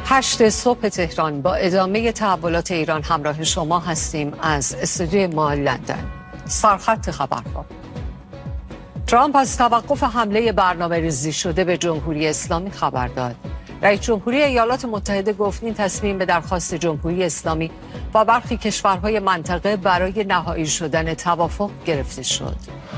8 صبح تهران با ادامه تحولات ایران همراه شما هستیم از استودیوی ما لندن. سرخط خبرها: ترامپ از توقف حمله برنامه‌ریزی شده به جمهوری اسلامی خبر داد. رئیس جمهوری ایالات متحده گفت این تصمیم به درخواست جمهوری اسلامی و برخی کشورهای منطقه برای نهایی شدن توافق گرفته شد.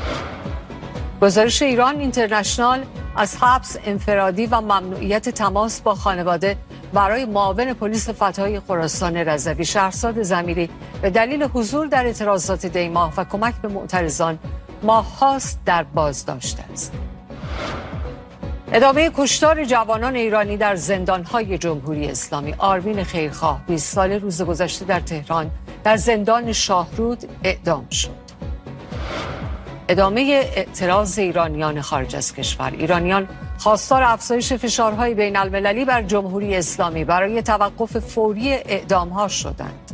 گزارش ایران اینترنشنال از حبس انفرادی و ممنوعیت تماس با خانواده برای معاون پلیس فتح‌های خراسان رضوی شهرزاد ضمیری به دلیل حضور در اعتراضات دیماه و کمک به معترضان ماه‌هاست در بازداشت است. ادامه کشتار جوانان ایرانی در زندان‌های جمهوری اسلامی. آروین خیرخواه 20 ساله روز گذشته در تهران در زندان شاهرود اعدام شد. ادامه اعتراض ایرانیان خارج از کشور. ایرانیان خواستار افزایش فشارهای بین المللی بر جمهوری اسلامی برای توقف فوری اعدام‌ها شدند.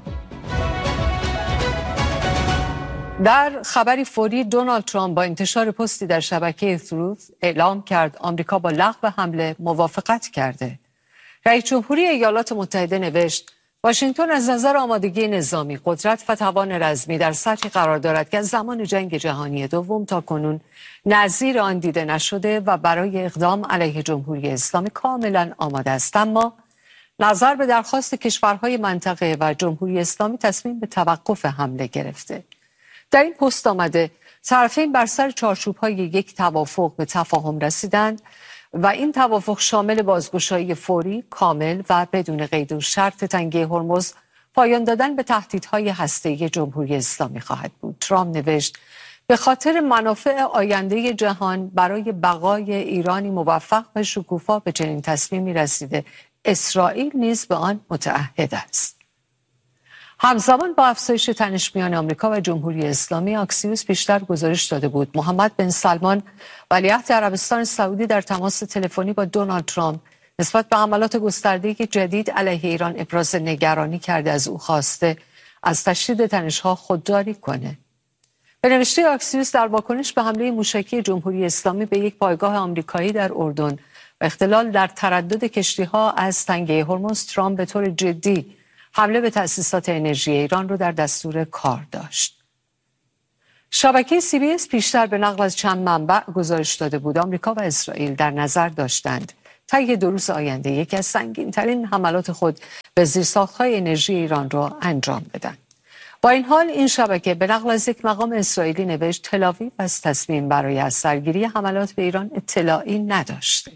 در خبری فوری، دونالد ترامپ با انتشار پستی در شبکه تروث اعلام کرد آمریکا با لغو حمله موافقت کرده. رئیس جمهوری ایالات متحده نوشت واشنگتن از نظر آمادگی نظامی، قدرت و توان رزمی در سطحی قرار دارد که از زمان جنگ جهانی دوم تا کنون نظیر آن دیده نشده و برای اقدام علیه جمهوری اسلامی کاملا آماده است. اما نظر به درخواست کشورهای منطقه و جمهوری اسلامی تصمیم به توقف حمله گرفته. در این پست آمده طرفین بر سر چارچوب‌های یک توافق به تفاهم رسیدند و این توافق شامل بازگشایی فوری، کامل و بدون قید و شرط تنگه هرمز، پایان دادن به تهدیدهای هسته‌ای جمهوری اسلامی خواهد بود. ترامپ نوشت به خاطر منافع آینده جهان برای بقای ایرانی موفق و شکوفا به چنین تصمیمی رسیده. اسرائیل نیز به آن متعهد است. همزمان با افزایش تنش میان آمریکا و جمهوری اسلامی، اکسیوس بیشتر گزارش داده بود محمد بن سلمان ولیعهد عربستان سعودی در تماس تلفنی با دونالد ترامپ نسبت به حملات گسترده‌ای جدید علیه ایران ابراز نگرانی کرده، از او خواسته از تشدید تنش‌ها خودداری کنه. به نوشته اکسیوس، در واکنش به حمله موشکی جمهوری اسلامی به یک پایگاه آمریکایی در اردن و اختلال در تردد کشتی‌ها از تنگه هرمز، ترامپ به طور جدی حمله به تأسیسات انرژی ایران رو در دستور کار داشت. شبکه CBS پیشتر به نقل از چند منبع گزارش داده بود آمریکا و اسرائیل در نظر داشتند طی 2 روز آینده یکی از سنگین‌ترین حملات خود به زیرساخت‌های انرژی ایران را انجام بدن. با این حال این شبکه به نقل از یک مقام اسرائیلی نوشت تل‌آویو از تصمیم برای از سرگیری حملات به ایران اطلاعی نداشته.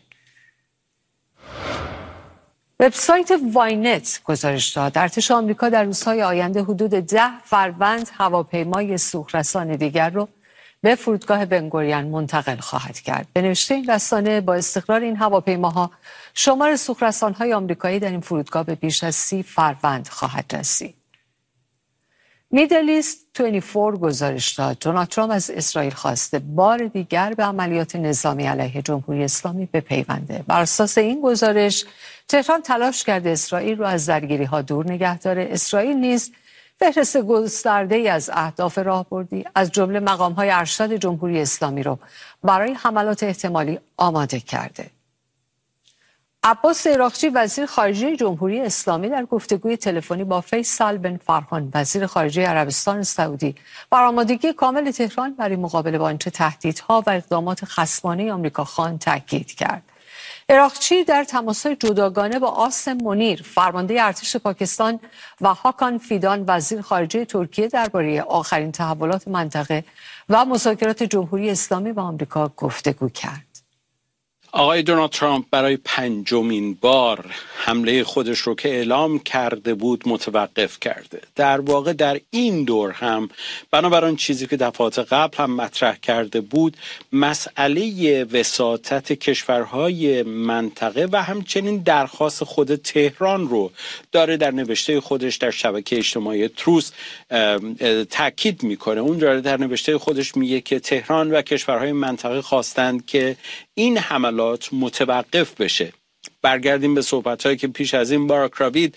وبسایت واینت گزارش داد ارتش آمریکا در روزهای آینده حدود 10 فروند هواپیمای سوخرسان دیگر رو به فرودگاه بن‌گوریون منتقل خواهد کرد. به نوشته این رسانه با استقرار این هواپیماها شمار سوخرسان‌های آمریکایی در این فرودگاه به بیش از 30 فروند خواهد رسید. میدل ایست 24 گزارش داد دونالد ترامپ از اسرائیل خواسته بار دیگر به عملیات نظامی علیه جمهوری اسلامی بپیونده. بر اساس این گزارش تهران تلاش کرده اسرائیل را از درگیری‌ها دور نگه داره. اسرائیل نیز فهرست گسترده‌ای از اهداف راهبردی از جمله مقام‌های ارشد جمهوری اسلامی را برای حملات احتمالی آماده کرده. عباس عراقچی وزیر خارجه جمهوری اسلامی در گفتگوی تلفنی با فیصل بن فرحان وزیر خارجه عربستان سعودی بر آمادگی کامل تهران برای مقابله با آنچه تهدیدها و اقدامات خصمانه آمریکا خواهند تاکید کرد. عراقچی در تماس‌های جداگانه با آسم منیر فرمانده ارتش پاکستان و هاکان فیدان وزیر خارجه ترکیه درباره آخرین تحولات منطقه و مذاکرات جمهوری اسلامی با آمریکا گفتگو کرد. آقای دونالد ترامپ برای 5مین بار حمله خودش رو که اعلام کرده بود متوقف کرده. در واقع در این دور هم بنابر آن چیزی که دفعات قبل هم مطرح کرده بود، مسئله وساطت کشورهای منطقه و همچنین درخواست خود تهران رو داره در نوشته خودش در شبکه اجتماعی تروث تاکید میکنه. اون داره در نوشته خودش میگه که تهران و کشورهای منطقه خواستند که این حملات متوقف بشه. برگردیم به صحبت‌هایی که پیش از این باراک راوید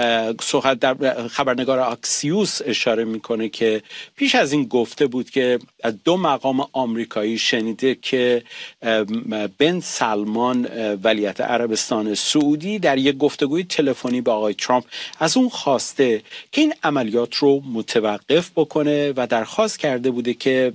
در خبرنگار اکسیوس اشاره میکنه که پیش از این گفته بود که از 2 مقام آمریکایی شنیده که بن سلمان ولیعهد عربستان سعودی در یک گفتگوی تلفنی با آقای ترامپ از اون خواسته که این عملیات رو متوقف بکنه و درخواست کرده بوده که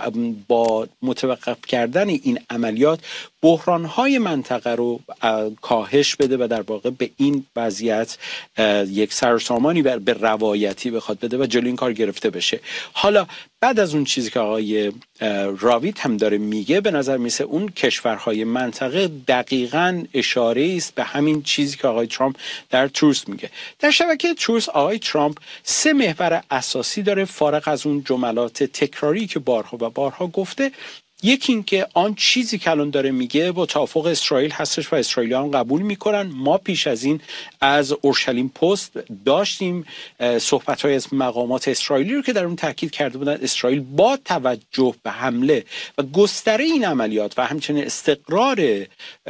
با متوقف کردن این عملیات بحران‌های منطقه رو کاهش بده و در واقع به این وضعیت یک سرسامانی به روایتی بخواد بده و جلوی این کار گرفته بشه. حالا بعد از اون چیزی که آقای راوید هم داره میگه، به نظر میسه اون کشورهای منطقه دقیقاً اشاره است به همین چیزی که آقای ترامپ در تروس میگه. در شبکه تروس آقای ترامپ 3 محور اساسی داره فارغ از اون جملات تکراری که بارها و بارها گفته. یکی این که آن چیزی که الان داره میگه با توافق اسرائیل هستش و اسرائیلیان قبول میکنن. ما پیش از این از اورشلیم پست داشتیم صحبت‌های از مقامات اسرائیلی رو که در اون تاکید کرده بودن اسرائیل با توجه به حمله و گستره این عملیات و همچنین استقرار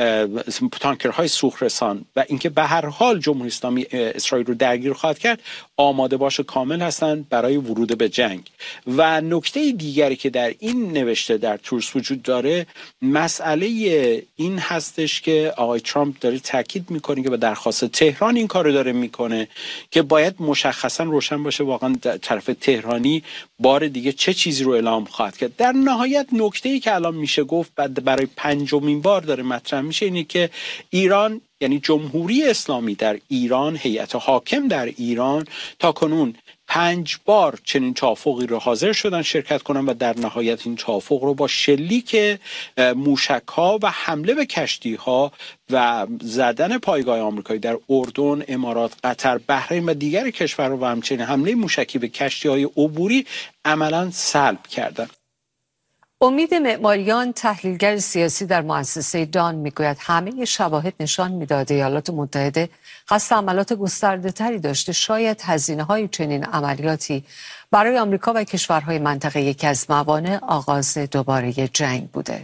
تانکرهای سوخرسان و اینکه به هر حال جمهوری اسلامی اسرائیل رو درگیر خواهد کرد آماده باشه کامل هستن برای ورود به جنگ. و نکته دیگری که در این نوشته در تورس وجود داره مسئله این هستش که آقای ترامپ داره تاکید میکنه که به درخواست تهران این کارو داره میکنه که باید مشخصا روشن باشه واقعا طرف تهرانی بار دیگه چه چیزی رو اعلام خواهد کرد. در نهایت نکته‌ای که الان میشه گفت برای 5مین بار داره مطرح میشه اینه که ایران، یعنی جمهوری اسلامی در ایران، هیئت حاکم در ایران تا کنون 5 بار چنین توافقی رو حاضر شدن شرکت کنن و در نهایت این توافق رو با شلیک موشک‌ها و حمله به کشتی‌ها و زدن پایگاه آمریکایی در اردن، امارات، قطر، بحرین و دیگر کشورها و همچنین حمله موشکی به کشتی‌های عبوری عملاً سلب کردن. امید معماریان، تحلیلگر سیاسی در مؤسسه دان، میگوید همه شواهد نشان میداد ایالات متحده قصد عملیات گسترده‌تری داشته. شاید هزینه‌های چنین عملیاتی برای آمریکا و کشورهای منطقه یکی از موانع آغاز دوباره جنگ بوده.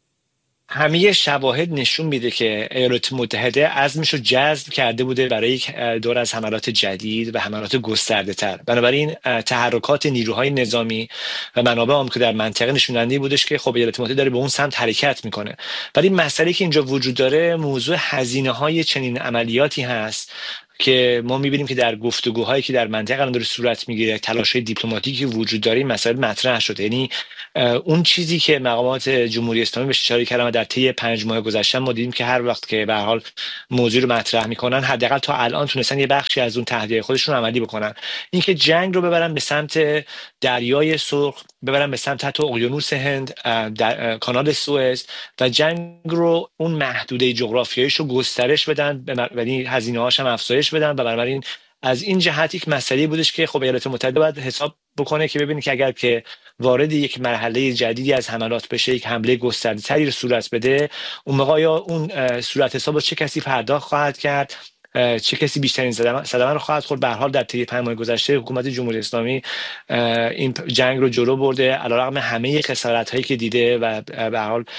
همه شواهد نشون میده که ایالات متحده عزمش رو جذب کرده بوده برای یک دور از حملات جدید و حملات گسترده تر. بنابراین تحرکات نیروهای نظامی و منابع آمریکا در منطقه نشوننده بودش که خب ایالات متحده داره به اون سمت حرکت میکنه. ولی مسئله که اینجا وجود داره موضوع هزینه‌های چنین عملیاتی هست که ما می‌بینیم که در گفتگوهایی که در منطقه الان داره صورت میگیره، تلاش‌های دیپلماتیکی وجود داره، این مسائل مطرح شده. یعنی اون چیزی که مقامات جمهوری اسلامی بهش اشاره کردن و در طی 5 ماه گذشته ما دیدیم که هر وقت که به هر حال موضوع رو مطرح میکنن حداقل تا الان تونستن یه بخشی از اون تهدیدهای خودشون عملی بکنن. اینکه جنگ رو ببرن به سمت دریای سرخ، ببرن به سمت حتی اقیانوس هند، در کانال سوئز و جنگ رو اون محدوده جغرافیاییش رو گسترش بدن، یعنی هزینه‌هاش هم افزایش بدن و بنابراین از این جهت یک مسئله بودش که خب ایالات متحده باید حساب بکنه که ببینید که اگر که وارد یک مرحله جدیدی از حملات بشه، یک حمله گسترده‌تری رو صورت بده، اون موقع یا اون صورت حساب چه کسی پرداخت خواهد کرد، چه کسی بیشترین صدمه رو خواهد خورد. به هر حال در طی 5 ماه گذشته حکومت جمهوری اسلامی این جنگ رو جلو برده علیرغم همه خسارت‌هایی که دیده و به هر حال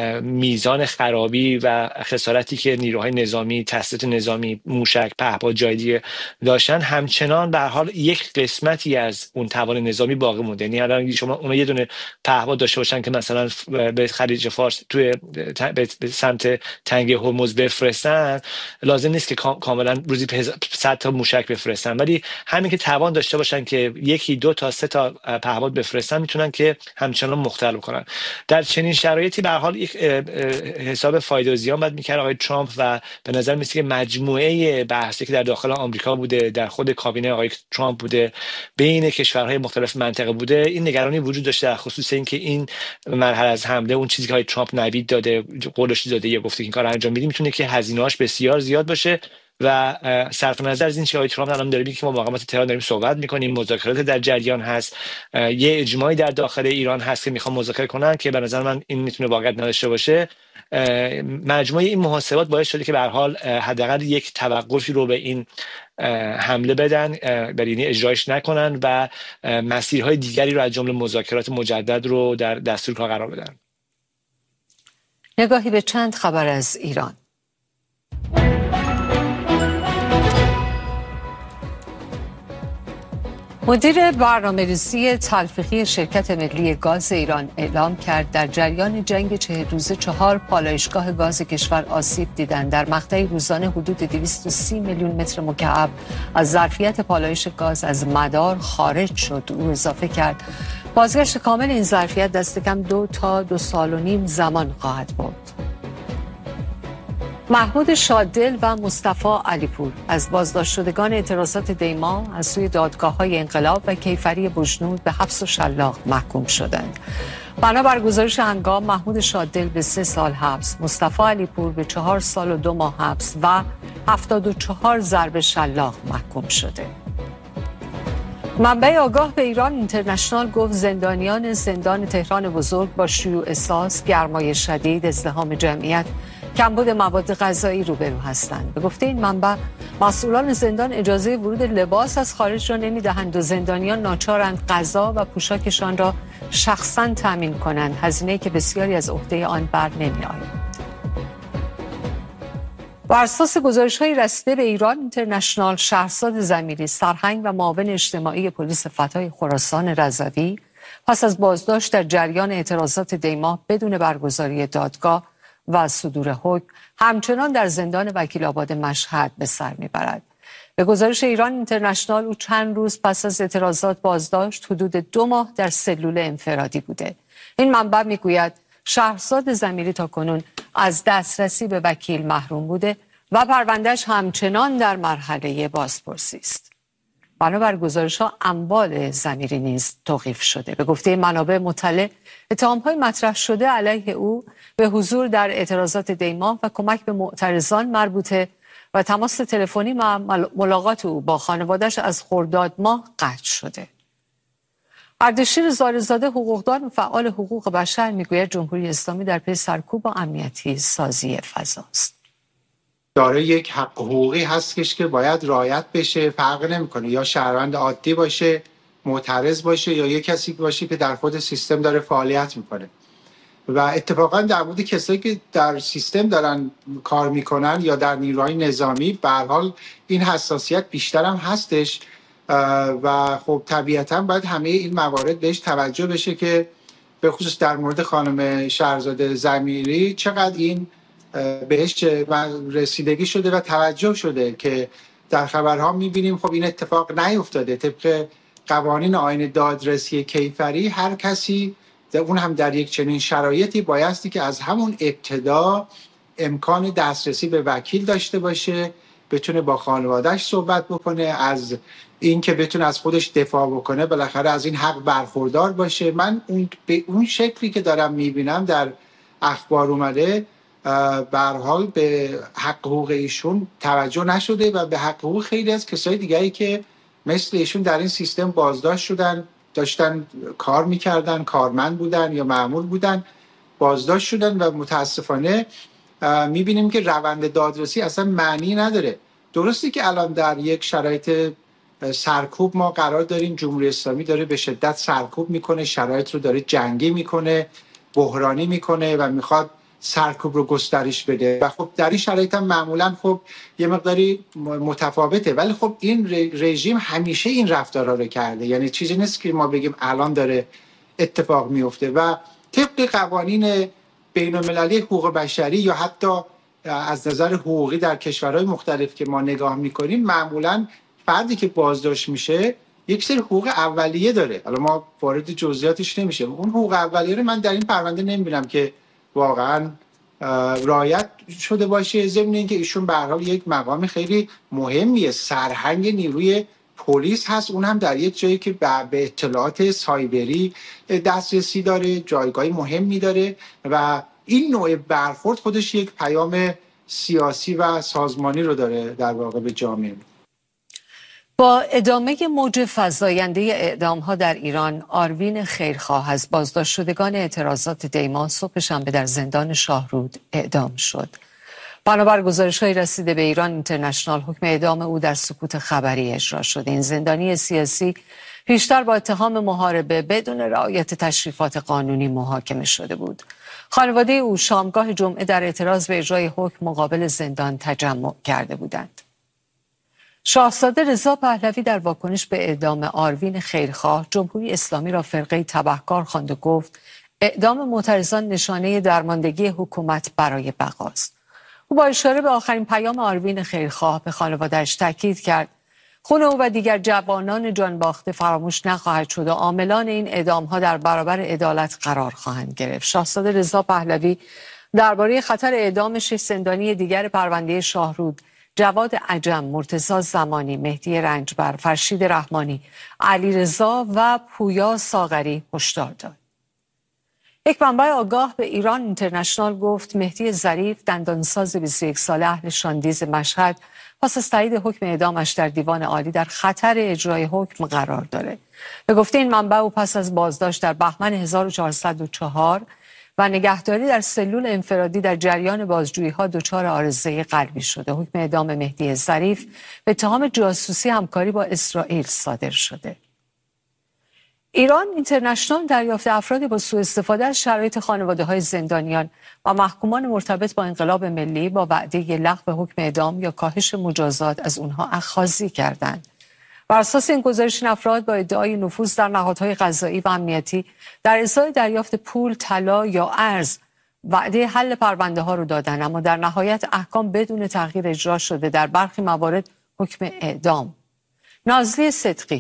میزان خرابی و خسارتی که نیروهای نظامی، تسلیحات نظامی، موشک، پهپاد جای دیگه داشتن، همچنان به هر حال یک قسمتی از اون توان نظامی باقی مونده. یعنی الان شما اون یه دونه پهپاد داشته باشن که مثلا به خلیج فارس توی به سمت تنگه هرمز بفرستن، لازم نیست که کاملا روزی 100 تا موشک بفرستن، ولی همین که توان داشته باشن که 1، 2 تا 3 تا پهپاد بفرستن میتونن که همچنان مختل کنن. در چنین شرایطی به هر حال یک حساب فایده و زیان باید میکرد آقای ترامپ و به نظر میاد که مجموعه بحثی که در داخل آمریکا بوده، در خود کابینه آقای ترامپ بوده، بین کشورهای مختلف منطقه بوده، این نگرانی وجود داشته در خصوص اینکه این مرحله از حمله، اون چیزی که آقای ترامپ نوید داده، قولش داده، یا گفته که این کارو انجام میدیم، میتونه که هزینه‌اش بسیار زیاد باشه. و صرف نظر از این چیزی که ترامپ الان داره میگه که ما با مقامات تهران داریم صحبت میکنیم، مذاکرات در جریان هست، یه اجماعی در داخل ایران هست که میخوان مذاکره کنن که به نظر من این میتونه واقعیت نداشته باشه. مجموعه این محاسبات باعث شده که به هر حال حداقل یک توقفی رو به این حمله بدن، یعنی اجرایش نکنن و مسیرهای دیگری رو از جمله مذاکرات مجدد رو در دستور کار قرار بدن. نگاهی به چند خبر از ایران. مدیر برنامه‌ریزی تلفیقی شرکت ملی گاز ایران اعلام کرد در جریان جنگ 40 روزه 4 پالایشگاه گاز کشور آسیب دیدند. در مقطعی روزانه حدود 230 میلیون متر مکعب از ظرفیت پالایش گاز از مدار خارج شد. او اضافه کرد بازگشت کامل این ظرفیت دست کم 2 تا 2.5 سال زمان خواهد برد. محمود شادل و مصطفی علیپور از بازداشت شدگان اعتراضات دیما از سوی دادگاه‌های انقلاب و کیفری بجنود به حبس و شلاق محکوم شدند. بنابر گزارش هنگام محمود شادل به 3 سال حبس، مصطفی علیپور به 4 سال و 2 ماه حبس و 74 ضرب شلاق محکوم شده. منبع آگاه به ایران اینترنشنال گفت زندانیان زندان تهران بزرگ با شیوع ساز، گرمای شدید، ازدحام جمعیت، کمبود مواد غذایی روبرو هستند. به گفته این منبع مسئولان زندان اجازه ورود لباس از خارج را نمی‌دهند و زندانیان ناچارند غذا و پوشاکشان را شخصاً تامین کنند، هزینه‌ای که بسیاری از عهده آن بر نمی‌آید. بر اساس گزارش‌های رسیده به ایران اینترنشنال، شهرزاد ضمیری، سرهنگ و معاون اجتماعی پلیس فتای خراسان رضوی پس از بازداشت در جریان اعتراضات دیما بدون برگزاری دادگاه و صدور حکم همچنان در زندان وکیل‌آباد مشهد به سر میبرد. به گزارش ایران اینترنشنال او چند روز پس از اعتراضات بازداشت حدود 2 ماه در سلول انفرادی بوده. این منبع میگوید شهرزاد ضمیری تاکنون از دسترسی به وکیل محروم بوده و پروندهش همچنان در مرحله بازپرسی است. بنابر گزارش‌ها اموال ضمیری نیز توقیف شده. به گفته منابع مطلع، اتهام‌های مطرح شده علیه او به حضور در اعتراضات دیما و کمک به معترضان مربوطه و تماس تلفنی و ملاقات او با خانواده‌اش از خرداد ماه قطع شده. اردشیر زارزاده حقوقدان و فعال حقوق بشر میگوید جمهوری اسلامی در پی سرکوب و امنیتی سازی فضاست. داره یک حق حقوقی هستش که باید رعایت بشه، فرق نمیکنه یا شهروند عادی باشه، معترض باشه یا یک کسی باشه که در خود سیستم داره فعالیت میکنه. و اتفاقا در مورد کسایی که در سیستم دارن کار میکنن یا در نیروهای نظامی به هر حال این حساسیت بیشتر هم هستش و خب طبیعتا باید همه این موارد بهش توجه بشه که به خصوص در مورد خانم شهرزاد ضمیری چقدر این بهش رسیدگی شده و توجه شده که در خبرها میبینیم خب این اتفاق نیفتاده. طبق قوانین آیین دادرسی کیفری هر کسی اون هم در یک چنین شرایطی بایستی که از همون ابتدا امکان دسترسی به وکیل داشته باشه، بتونه با خانواده‌اش صحبت بکنه، از این که بتونه از خودش دفاع بکنه، بالاخره از این حق برخوردار باشه. من به اون شکلی که دارم میبینم در اخبار اومده به هر حال به حق حقوق ایشون توجه نشده و به حق حقوق خیلی از کسای دیگری که مثل ایشون در این سیستم بازداشت شدن، داشتن کار میکردن، کارمند بودن یا مأمور بودن، بازداشت شدن و متاسفانه میبینیم که روند دادرسی اصلا معنی نداره. درسته که الان در یک شرایط سرکوب ما قرار داریم، جمهوری اسلامی داره به شدت سرکوب میکنه، شرایط رو داره جنگی میکنه، بحرانی میکنه و میخواد سرکوب رو گسترش بده و خب در این شرایط هم معمولا خب یه مقداری متفاوته، ولی خب این رژیم همیشه این رفتارها رو کرده، یعنی چیزی نیست که ما بگیم الان داره اتفاق میفته و طبق قوانین بین المللی حقوق بشری یا حتی از نظر حقوقی در کشورهای مختلف که ما نگاه میکنیم معمولا فردی که بازداشت میشه یک سری حقوق اولیه داره. حالا ما وارد جزئیاتش نمیشیم. اون حقوق اولیه رو من در این پرونده نمیبینم که واقعا رعایت شده باشه، ضمن اینکه ایشون به هر حال یک مقام خیلی مهمیه، سرهنگ نیروی پلیس هست، اون هم در یک جایی که به اطلاعات سایبری دسترسی داره، جایگاه مهمی داره و این نوع برخورد خودش یک پیام سیاسی و سازمانی رو داره در واقع به جامعه. با ادامه موج فزاینده اعدام‌ها در ایران، آروین خیرخواه از بازداشت شدگان اعتراضات دیما صبح شنبه در زندان شاهرود اعدام شد. بنابر گزارش‌های رسیده به ایران اینترنشنال، حکم اعدام او در سکوت خبری اجرا شده. این زندانی سیاسی پیشتر با اتهام محاربه بدون رعایت تشریفات قانونی محاکمه شده بود. خانواده او شامگاه جمعه در اعتراض به اجرای حکم مقابل زندان تجمع کرده بودند. شاهزاده رضا پهلوی در واکنش به اعدام آروین خیرخواه جمهوری اسلامی را فرقه تبهکار خواند و گفت اعدام معترضان نشانه درماندگی حکومت برای بقاست. او با اشاره به آخرین پیام آروین خیرخواه به خانواده‌اش تاکید کرد خون او و دیگر جوانان جان باخته فراموش نخواهد شد و عاملان این اعدام‌ها در برابر عدالت قرار خواهند گرفت. شاهزاده رضا پهلوی درباره خطر اعدام 6 زندانی دیگر پرونده شاهرود، جواد عجم، مرتضی زمانی، مهدی رنجبر، فرشید رحمانی، علیرضا و پویا ساغری هشدار داد. یک منبع آگاه به ایران اینترنشنال گفت مهدی ظریف دندانساز 21 ساله اهل شاندیز مشهد پس از تایید حکم اعدامش در دیوان عالی در خطر اجرای حکم قرار داره. به گفته این منبع او پس از بازداشت در بهمن 1404 و نگهداری در سلول انفرادی در جریان بازجویی‌ها دچار عارضه قلبی شده. حکم اعدام مهدی ظریف به اتهام جاسوسی همکاری با اسرائیل صادر شده. ایران اینترنشنال دریافت افرادی با سوء استفاده از شرایط خانواده‌های زندانیان و محکومان مرتبط با انقلاب ملی با وعده لغو حکم اعدام یا کاهش مجازات از اونها اخاذی کردند. بر اساس این گزارش این افراد با ادعای نفوذ در نهادهای قضایی و امنیتی در ازای دریافت پول، طلا یا ارز وعده حل پرونده ها رو دادن، اما در نهایت احکام بدون تغییر اجرا شده، در برخی موارد حکم اعدام. نازلی صدقی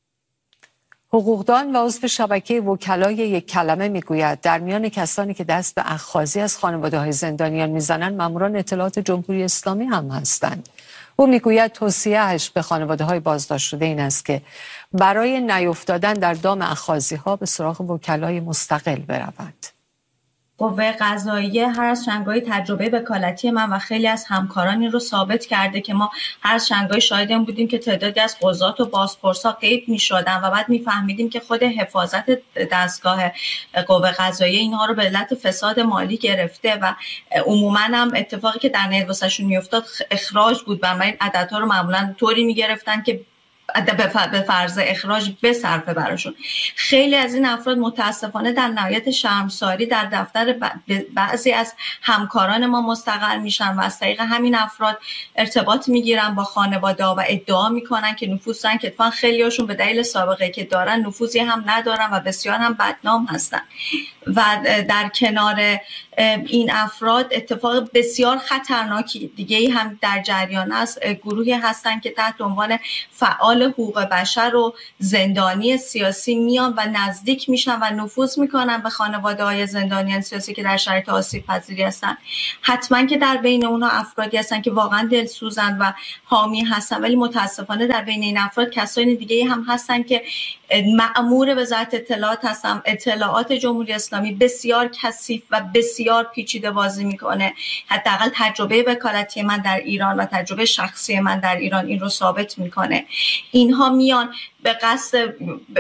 حقوقدان و عضو شبکه وکلای یک کلمه میگوید در میان کسانی که دست به اخاذی از خانواده‌های زندانیان میزنند ماموران اطلاعات جمهوری اسلامی هم هستند. او میگوید توصیه‌اش به خانواده‌های بازداشت شده این است که برای نیفتادن در دام اخاذی‌ها به سراغ وکلای مستقل بروند. قوه قضاییه هر از شنگای تجربه وکالتی من و خیلی از همکاران این رو ثابت کرده که ما هر از شنگای شاهد این بودیم که تعدادی از قضات و بازپرسا غیب می‌شدن و بعد می‌فهمیدیم که خود حفاظت دستگاه قوه قضاییه اینها رو به علت فساد مالی گرفته و عموماً هم اتفاقی که در نواسشون میافتاد اخراج بود و این عددها رو معمولاً طوری می‌گرفتن که به فرض اخراج بصرفه براشون. خیلی از این افراد متاسفانه در نهایت شرمساری در دفتر بعضی از همکاران ما مستقر میشن و از طریق همین افراد ارتباط میگیرن با خانواده و ادعا میکنن که نفوذ دارن که اتفاقا خیلی هاشون به دلیل سابقه که دارن نفوذی هم ندارن و بسیار هم بدنام هستن. و در کنار این افراد اتفاق بسیار خطرناکی دیگه هم در جریان است. گروهی هستن که تحت عنوان فعال حقوق بشر و زندانی سیاسی میان و نزدیک میشن و نفوذ میکنن به خانواده‌های زندانیان سیاسی که در شرایط آسیب پذیری هستن. حتما که در بین اونها افرادی هستن که واقعا دلسوزن و حامی هستن، ولی متاسفانه در بین این افراد کسانی دیگه هم هستن که مأمور وزارت اطلاعات هستن. اطلاعات جمهوری اسلامی بسیار کثیف و بسیار پیچیده بازی میکنه. حداقل تجربه وکالتی من در ایران و تجربه شخصی من در ایران این رو ثابت میکنه. اینها میان به قصد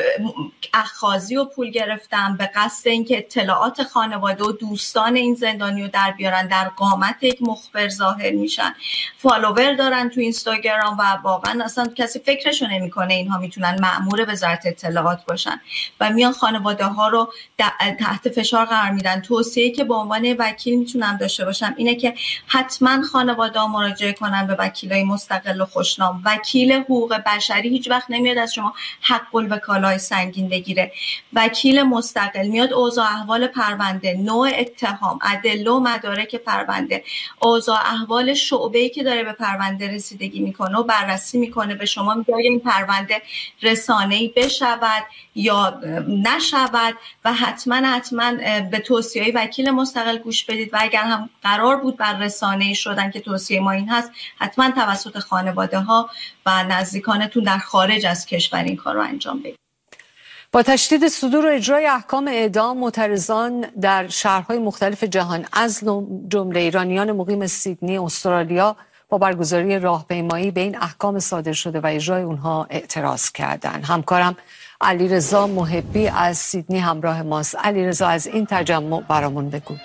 اخاذی و پول گرفتن، به قصد اینکه اطلاعات خانواده و دوستان این زندانی رو در بیارن، در قامت یک مخبر ظاهر میشن، فالوور دارن تو اینستاگرام و واقعا اصلا کسی فکرشو نمیکنه اینها میتونن مأمور وزارت اطلاعات باشن و میان خانواده ها رو تحت فشار قرار میدن. توصیه‌ای که به عنوان وکیل میتونم داشته باشم اینه که حتما خانواده ها مراجعه کنن به وکیلای مستقل و خوشنام. وکیل حقوق بشری هیچ وقت نمیاد از شما حق الوکالای سنگین بگیره. وکیل مستقل میاد اوضاع احوال پرونده، نوع اتهام، ادله و مدارک پرونده، اوضاع احوال شعبه‌ای که داره به پرونده رسیدگی میکنه و بررسی میکنه. به شما میگه این پرونده رسانه‌ای بشود یا نشود و حتما به توصیه‌های وکیل مستقل گوش بدید و اگر هم قرار بود بر رسانه‌ای شدن که توصیه ما این هست، حتما توسط خانواده‌ها و نزدیکانتون در خارج از کشور این کار رو انجام بدید. با تشدید صدور و اجرای احکام اعدام، معترضان در شهرهای مختلف جهان از جمله ایرانیان مقیم سیدنی استرالیا با برگزاری راهپیمایی به این احکام صادر شده و اجرای اونها اعتراض کردند. همکارم علیرضا محبی از سیدنی همراه ماست. علیرضا، از این تجمع برامون بگو.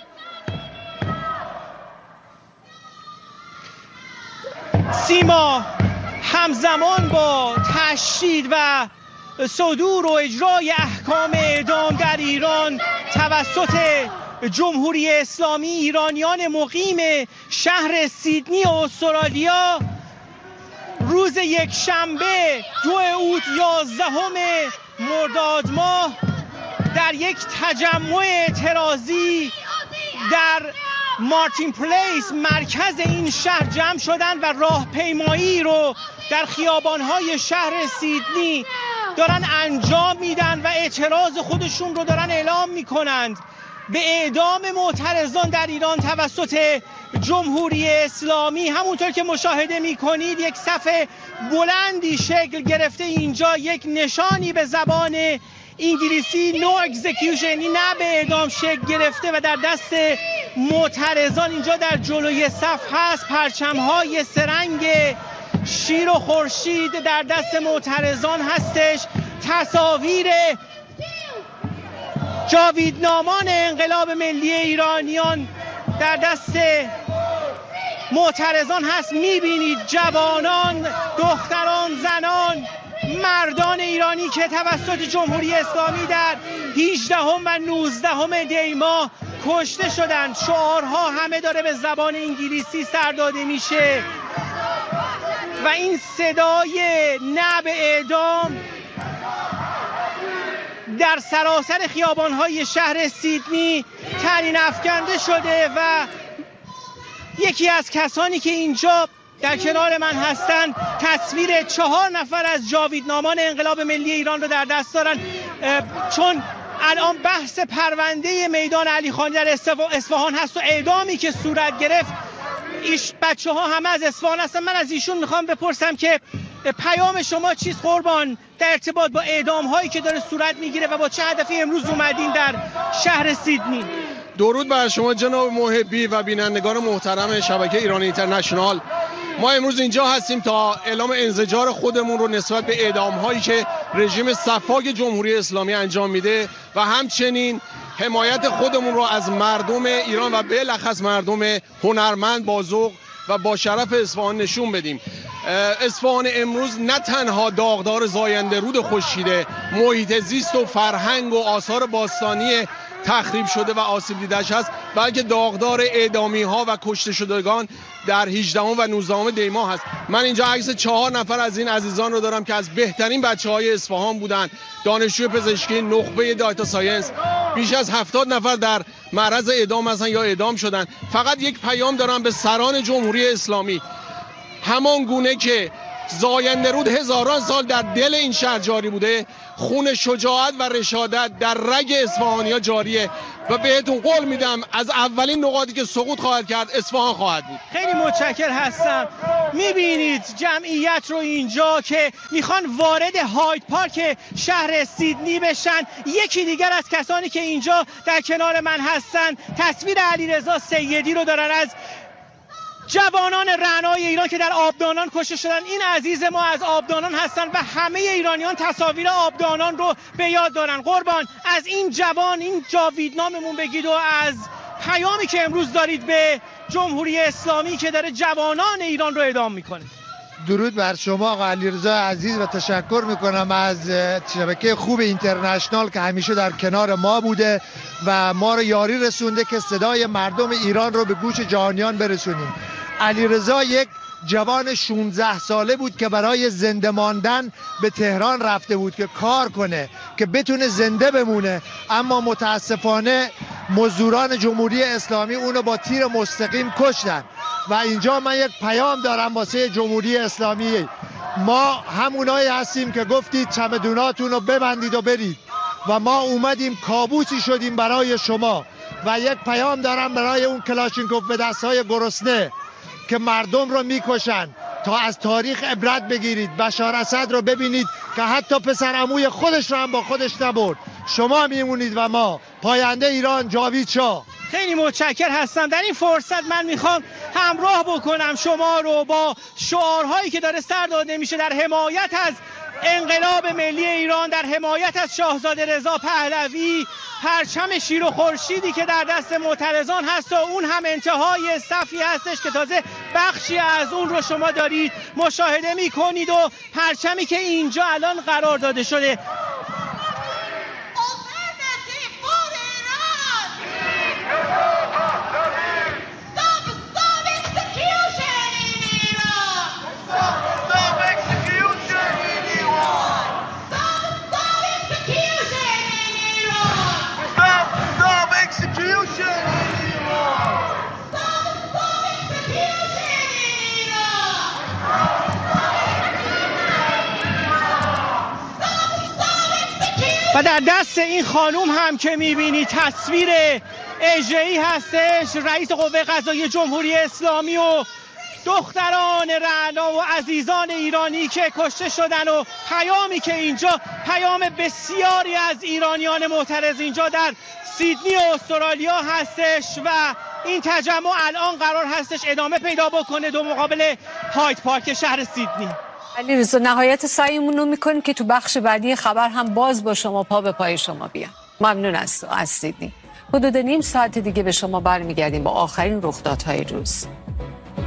سیما، همزمان با تشدید و صدور و اجرای احکام اعدام در ایران توسط جمهوری اسلامی، ایرانیان مقیم شهر سیدنی استرالیا روز یک شنبه 2 اوت 11 مرداد ماه در یک تجمع اعتراضی در مارتین پلیس مرکز این شهر جمع شدن و راهپیمایی رو در خیابان‌های شهر سیدنی دارن انجام میدن و اعتراض خودشون رو دارن اعلام میکنند به اعدام معترضان در ایران توسط جمهوری اسلامی. همونطور که مشاهده میکنید یک صف بلندی شکل گرفته اینجا، یک نشانی به زبان انگلیسی No Execution، یعنی نه به اعدام شکل گرفته و در دست معترضان اینجا در جلوی صف هست. پرچم‌های سرنگ شیر و خورشید در دست معترضان هستش. تصاویر جاویدنامان انقلاب ملی ایرانیان در دست معترضان هست. میبینید جوانان، دختران، زنان، مردان ایرانی که توسط جمهوری اسلامی در 18 و 19 دی ماه کشته شدند. شعارها همه داره به زبان انگلیسی سر داده میشه و این صدای نه به اعدام در سراسر خیابان‌های شهر سیدنی طنین افکنده شده و یکی از کسانی که اینجا در کنار من هستن تصویر 4 نفر از جاویدنامان انقلاب ملی ایران رو در دست دارن، چون الان بحث پرونده میدان علی خانی در اصفهان هست و اعدامی که صورت گرفت. بچه ها همه از اصفهان هستن. من از ایشون میخوام بپرسم که پیام شما چیست قربان در ارتباط با اعدام هایی که داره صورت میگیره و با چه هدفی امروز اومدین در شهر سیدنی؟ درود بر شما جناب محبی و بینندگان محترم شبکه ایران اینترنشنال. ما امروز اینجا هستیم تا اعلام انزجار خودمون رو نسبت به اعدام هایی که رژیم سفاک جمهوری اسلامی انجام میده و همچنین حمایت خودمون رو از مردم ایران و بالاخص مردم هنرمند، باذوق و با شرف اصفهان نشون بدیم. اصفهان امروز نه تنها داغدار زاینده رود خشکیده، محیط زیست و فرهنگ و آثار باستانی تخریب شده و آسیب دیده‌اش هست، بلکه داغدار اعدامی ها و کشته شدگان در 18 و 19 دی ماه هست. من اینجا عکس 4 نفر از این عزیزان رو دارم که از بهترین بچه‌های اصفهان بودن، دانشجوی پزشکی، نخبه دیتا ساینس. بیش از 70 نفر در معرض اعدام هستن یا اعدام شدن. فقط یک پیام دارم به سران جمهوری اسلامی، همان گونه که زاینده رود هزاران سال در دل این شهر جاری بوده، خون شجاعت و رشادت در رگ اصفهانی‌ها جاریه و بهتون قول میدم از اولین نقاطی که سقوط خواهد کرد اصفهان خواهد بود. خیلی متشکر هستم. میبینید جمعیت رو اینجا که میخوان وارد هاید پارک شهر سیدنی بشن. یکی دیگر از کسانی که اینجا در کنار من هستن تصویر علیرضا سیدی رو دارن، از جوانان رعنای ایران که در آبدانان کشته شدن. این عزیز ما از آبدانان هستن و همه ایرانیان تصاویر آبدانان رو به یاد دارن. قربان از این جوان، این جاویدناممون بگید و از پیامی که امروز دارید به جمهوری اسلامی که داره جوانان ایران رو اعدام میکنه. درود بر شما آقا علیرضا عزیز و تشکر میکنم از شبکه خوب اینترنشنال که همیشه در کنار ما بوده و ما رو یاری رسونده که صدای مردم ایران رو به گوش جهانیان برسونیم. علیرضا یک جوان 16 ساله بود که برای زنده ماندن به تهران رفته بود که کار کنه که بتونه زنده بمونه، اما متاسفانه مزدوران جمهوری اسلامی اونو با تیر مستقیم کشتن. و اینجا من یک پیام دارم واسه جمهوری اسلامی. ما همونایی هستیم که گفتید چمدوناتون رو ببندید و برید و ما اومدیم کابوسی شدیم برای شما. و یک پیام دارم برای اون کلاشینکوف به دستهای گرسنه که مردم رو میکشن، تا از تاریخ عبرت بگیرید. بشار اسد رو ببینید که حتی پسر عموی خودش رو هم با خودش نبرد. شما میمونید و ما. پاینده ایران جاوید شاه. خیلی متشکر هستم. در این فرصت من میخوام همراه بکنم شما رو با شعارهایی که داره سر داده میشه در حمایت از انقلاب ملی ایران، در حمایت از شاهزاده رضا پهلوی، پرچم شیر و خورشیدی که در دست معترضان هست و اون هم انتهای صفی هستش که تازه بخشی از اون رو شما دارید مشاهده میکنید و پرچمی که اینجا الان قرار داده شده. و در دست این خانوم هم که میبینی تصویر اژه‌ای هستش، رئیس قوه قضاییه جمهوری اسلامی و دختران رعنا و عزیزان ایرانی که کشته شدن و پیامی که اینجا پیام بسیاری از ایرانیان معترض اینجا در سیدنی استرالیا هستش و این تجمع الان قرار هستش ادامه پیدا بکنه دو مقابل هاید پارک شهر سیدنی. علیرضا نهایت سعیمون رو میکنیم که تو بخش بعدی خبر هم باز با شما پا به پای شما بیام. ممنون از سیدنی. حدود نیم ساعت دیگه به شما برمیگردیم با آخرین رخدادهای روز.